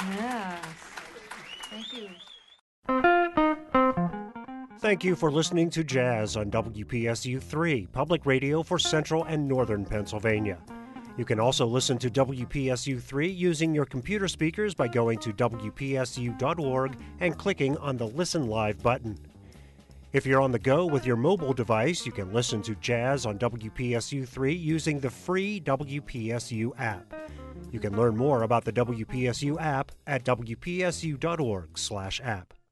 Yes. Thank you. Thank you for listening to Jazz on WPSU 3, public radio for Central and Northern Pennsylvania. You can also listen to WPSU 3 using your computer speakers by going to WPSU.org and clicking on the Listen Live button. If you're on the go with your mobile device, you can listen to Jazz on WPSU 3 using the free WPSU app. You can learn more about the WPSU app at WPSU.org/app.